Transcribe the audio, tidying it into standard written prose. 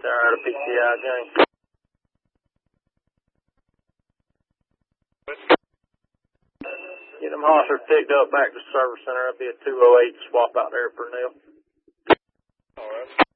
there out of PCI, James. Get them hossers picked up back to the service center. That'll be a 208 swap out there for Neil. All right.